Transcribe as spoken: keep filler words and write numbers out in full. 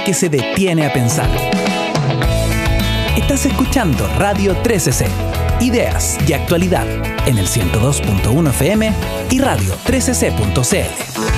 que se detiene a pensar. Estás escuchando Radio trece C, ideas y actualidad en el ciento dos punto uno F M y radio trece c punto c l.